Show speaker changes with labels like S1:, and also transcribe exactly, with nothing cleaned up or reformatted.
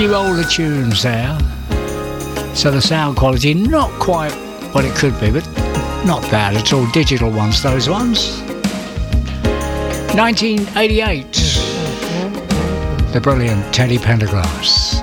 S1: few older tunes there. So the sound quality not quite what it could be, but not bad at all. Digital ones, those ones. nineteen eighty-eight. The brilliant Teddy Pendergrass.